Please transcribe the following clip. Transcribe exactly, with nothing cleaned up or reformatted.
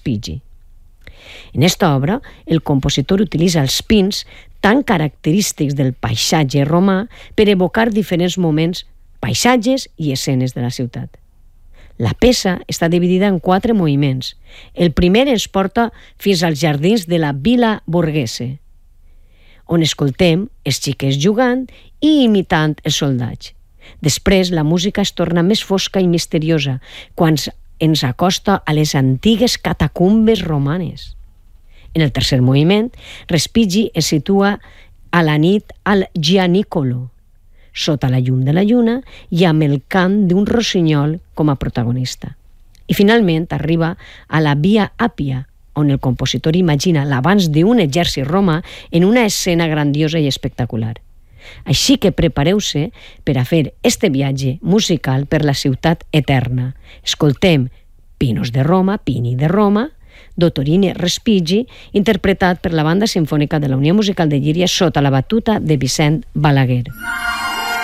Respighi. En esta obra, el compositor utilitza els pins tan característics del paisatge romà per evocar diferents moments, paisatges i escenes de la ciutat. La peça està dividida en quatre moviments. El primer ens porta fins als jardins de la Vila Borghese, on escoltem els xiquets jugant i imitant els soldats. Després, la música es torna més fosca i misteriosa quan ens acosta a les antigues catacumbes romanes. En el tercer moviment, Respighi es situa a la nit al Gianicolo, sota la llum de la lluna i amb el cant d'un rossinyol com a protagonista. I finalment arriba a la Via Appia, on el compositor imagina l'avanç d'un exèrcit romà en una escena grandiosa i espectacular. Així que prepareu-se per a fer este viatge musical per la ciutat eterna. Escoltem Pinos de Roma, Pini de Roma, Dottorine Respighi, interpretat per la Banda Simfònica de la Unió Musical de Llíria sota la batuta de Vicent Balaguer.